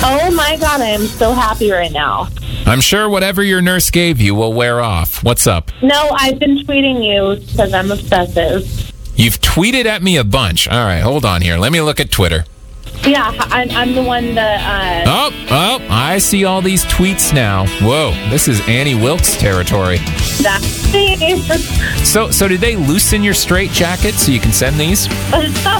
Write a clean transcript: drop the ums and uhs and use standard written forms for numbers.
Oh my God, I am so happy right now. I'm sure whatever your nurse gave you will wear off. What's up? No, I've been tweeting you because I'm obsessive. You've tweeted at me a bunch. All right, hold on here. Let me look at Twitter. Yeah, I'm the one that... Oh, I see all these tweets now. Whoa, this is Annie Wilkes territory. That's me. So did they loosen your straitjacket so you can send these? Stop